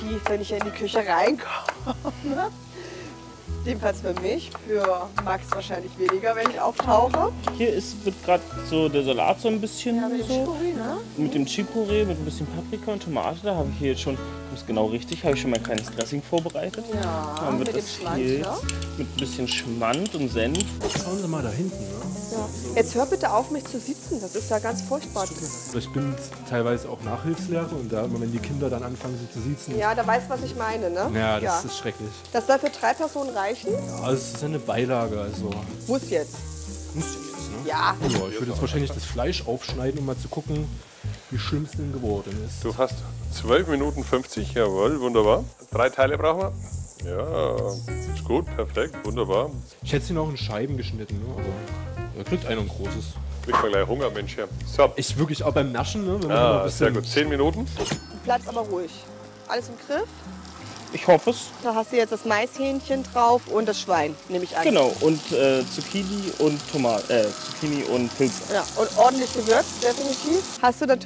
tief, wenn ich in die Küche reinkomme. Jedenfalls für mich, für Max wahrscheinlich weniger, wenn ich auftauche. Hier wird gerade so der Salat so ein bisschen Ja, mit dem so. Chicorée, ne? Mit dem Chicorée, mit ein bisschen Paprika und Tomate. Da habe ich hier jetzt schon, das ist genau richtig, habe ich schon mein kleines Dressing vorbereitet. Ja, Dann wird mit dem das Schmand, hier ne? jetzt mit ein bisschen Schmand und Senf. Schauen Sie mal da hinten. Ne? Ja. Jetzt hör bitte auf, mich zu sitzen. Das ist ja ganz furchtbar. Ich bin teilweise auch Nachhilfslehrer und da, wenn die Kinder dann anfangen, sich zu siezen. Ja, da weißt du, was ich meine, ne? Ja, das ist schrecklich. Das soll für 3 Personen reichen? Ja, es ist eine Beilage, also Muss jetzt. muss jetzt, ne? Ja. Ja, ich würde jetzt wahrscheinlich das Fleisch aufschneiden, um mal zu gucken, wie schlimm es denn geworden ist. Du hast 12 Minuten 50, jawohl, wunderbar. 3 Teile brauchen wir. Ja, ist gut, perfekt, wunderbar. Ich hätte sie noch in Scheiben geschnitten, ne? Aber er kriegt einer ein großes. Kriegt man gleich Hunger, Mensch. Ja. So, Ich wirklich auch beim Naschen, ne? Wenn man immer ein ah, sehr bisschen- gut. 10 Minuten. Bleibst aber ruhig. Alles im Griff? Ich hoffe es. Da hast du jetzt das Maishähnchen drauf und das Schwein, nehme ich an. Genau, und Zucchini und Zucchini und Pilze. Ja, und ordentlich gewürzt, definitiv. Hast du natürlich